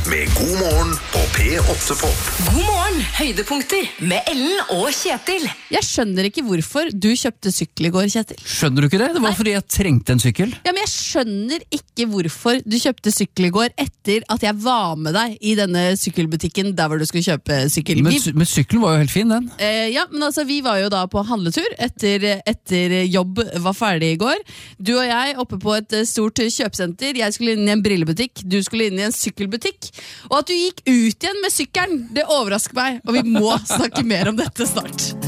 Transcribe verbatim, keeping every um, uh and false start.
med God morgen på P åtte Pop. God morgen, høydepunkter med Ellen og Kjetil. Jeg skjønner ikke hvorfor du kjøpte sykkel i går, Kjetil. Skjønner du ikke det? Det var Nei. fordi jeg trengte en sykkel. Ja, men jeg skjønner ikke hvorfor du kjøpte sykkel i går etter at jeg var med deg i denne sykkelbutikken der hvor du skulle kjøpe sykkel. Men, Vi, sy- men sykkelen var jo helt fin, den. eh, ja, men altså, vi var jo da på handletur etter, etter jobb var ferdig i går. Du og jeg oppe på et eh, stort kjøpesenter. Jeg skulle inn i en brillebutikk, du skulle inn i en sykkelbutikk. Og at du gikk ut igjen med sykkelen, det overrasker meg. Og vi må snakke mer om dette snart.